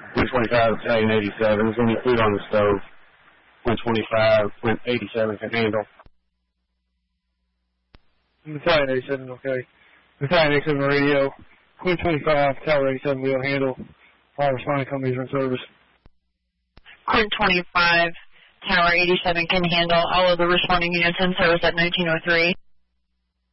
Quint 25, Battalion 87. There's any food on the stove. Quint 25, Quint 87 can handle. Battalion 87, okay. Battalion 87 radio. Quint 25, Tower 87 will handle. All responding companies are in service. Quint 25, Tower 87 can handle. All of the responding units in service at 1903.